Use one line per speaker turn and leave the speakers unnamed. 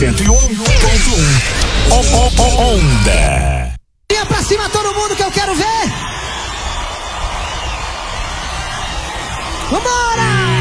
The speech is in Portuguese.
Onda.
Vinha pra cima todo mundo que eu quero ver. Vambora!